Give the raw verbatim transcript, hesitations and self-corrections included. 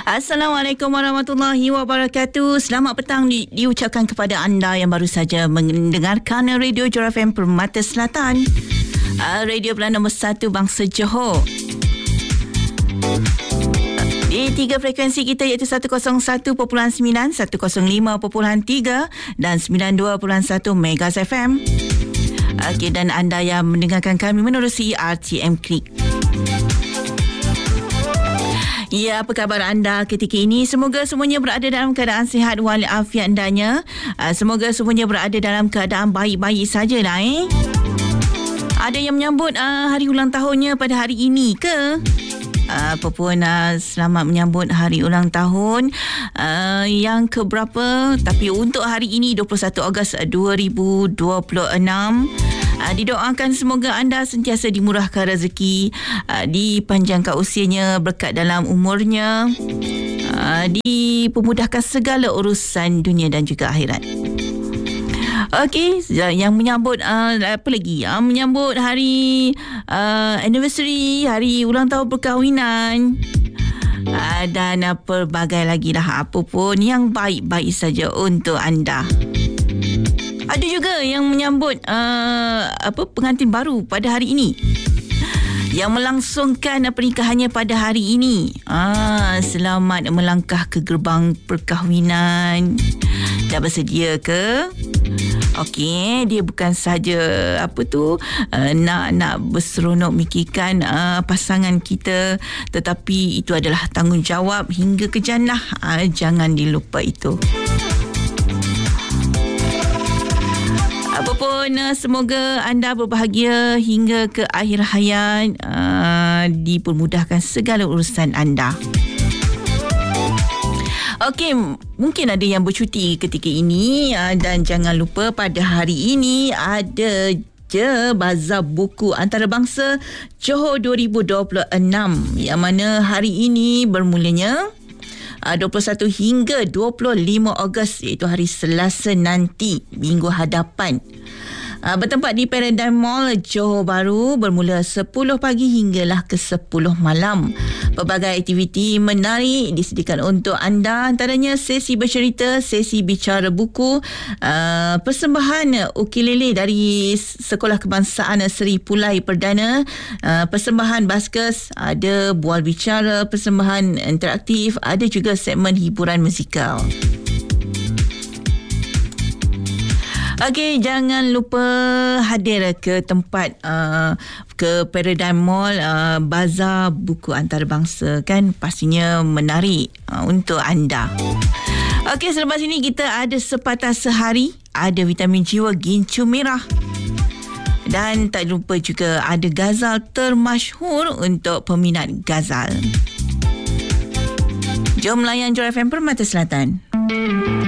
Assalamualaikum warahmatullahi wabarakatuh. Selamat petang di, diucapkan kepada anda yang baru saja mendengarkan Radio Johor F M Permata Selatan, uh, radio pilihan nombor satu bangsa Johor. Di tiga frekuensi kita iaitu seratus satu perpuluhan sembilan, seratus lima perpuluhan tiga dan sembilan puluh dua perpuluhan satu Megas F M. Okey, dan anda yang mendengarkan kami menerusi R T M Klik. Ya, apa khabar anda ketika ini? Semoga semuanya berada dalam keadaan sihat walafiat andanya. Uh, semoga semuanya berada dalam keadaan baik-baik sajalah eh. Ada yang menyambut uh, hari ulang tahunnya pada hari ini ke? Uh, apa pun uh, selamat menyambut hari ulang tahun uh, yang keberapa. Tapi untuk hari ini dua puluh satu Ogos dua ribu dua puluh enam, Uh, didoakan semoga anda sentiasa dimurahkan rezeki, uh, dipanjangkan usianya, berkat dalam umurnya, uh, dipermudahkan segala urusan dunia dan juga akhirat. Okey, yang menyambut uh, apa lagi? Uh, menyambut hari uh, anniversary, hari ulang tahun perkahwinan. Uh, dan uh, pelbagai lagi lah, apa pun yang baik-baik saja untuk anda. Ada juga yang menyambut uh, apa pengantin baru pada hari ini, yang melangsungkan pernikahannya pada hari ini. Ah, selamat melangkah ke gerbang perkahwinan. Dah bersedia ke? Okey, dia bukan sahaja apa tu uh, nak nak berseronok mikirkan uh, pasangan kita, tetapi itu adalah tanggungjawab hingga ke jannah. Uh, jangan dilupa itu. Apapun, semoga anda berbahagia hingga ke akhir hayat, uh, dipermudahkan segala urusan anda. Okey, mungkin ada yang bercuti ketika ini, uh, dan jangan lupa pada hari ini ada je Bazar Buku Antarabangsa Johor dua ribu dua puluh enam, yang mana hari ini bermulanya dua puluh satu hingga dua puluh lima Ogos, iaitu hari Selasa nanti, minggu hadapan. Bertempat di Paradigm Mall Johor Bahru, bermula sepuluh pagi hinggalah ke sepuluh malam. Pelbagai aktiviti menarik disediakan untuk anda, antaranya sesi bercerita, sesi bicara buku, uh, persembahan ukulele dari Sekolah Kebangsaan Seri Pulai Perdana, uh, persembahan baskes, ada bual bicara, persembahan interaktif, ada juga segmen hiburan musikal. Okey, jangan lupa hadir ke tempat uh, ke Paradigm Mall, uh, Bazar Buku Antarabangsa, kan pastinya menarik uh, untuk anda. Okey, selepas ini kita ada Sepatah Sehari, ada vitamin jiwa gincu merah. Dan tak lupa juga ada ghazal termasyhur untuk peminat ghazal. Jom layan Johor F M Permata Selatan.